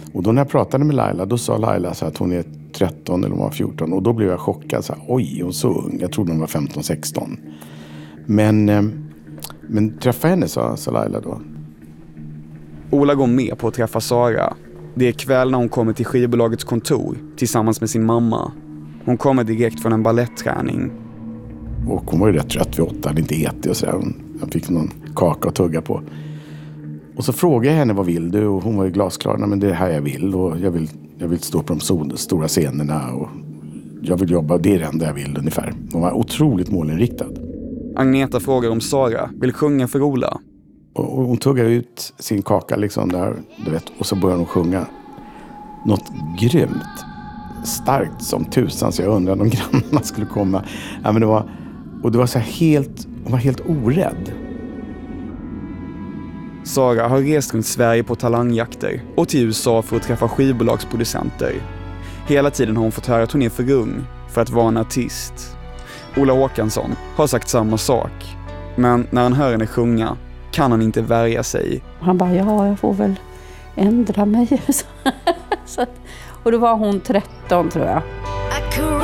Och då när jag pratade med Laila, då sa Laila så att hon är 13 eller hon var 14. Och då blev jag chockad. Så här, oj, hon är så ung. Jag trodde hon var 15-16. Men träffa henne, sa Laila då. Ola går med på att träffa Sara. Det är kväll när hon kommer till skivbolagets kontor tillsammans med sin mamma. Hon kommer direkt från en ballettträning. Och hon var ju rätt trött vid 8, hade inte ätit och sådär. Jag fick någon kaka att tugga på. Och så frågade jag henne, vad vill du? Och hon var ju glasklar, nej men det är här jag vill. Och jag vill stå på de stora scenerna och jag vill jobba, det är det enda jag vill ungefär. Hon var otroligt målinriktad. Agneta frågar om Sara vill sjunga för Ola. Och hon tuggar ut sin kaka liksom där, du vet. Och så börjar hon sjunga något grymt. Starkt som tusan, så jag undrade om grannarna skulle komma. Ja, men det var så här hon var helt orädd. Sara har rest runt Sverige på talangjakter och till USA för att träffa skivbolagsproducenter. Hela tiden har hon fått höra att hon är för ung för att vara en artist. Ola Håkansson har sagt samma sak. Men när han hör henne sjunga kan han inte värja sig. Han bara, ja, jag får väl ändra mig. Och då var hon 13, tror jag.